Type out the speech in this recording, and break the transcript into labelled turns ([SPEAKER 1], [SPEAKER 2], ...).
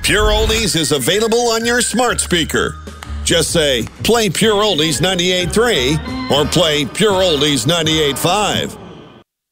[SPEAKER 1] Pure Oldies is available on your smart speaker. Just say, play Pure Oldies 98.3 or play Pure Oldies 98.5.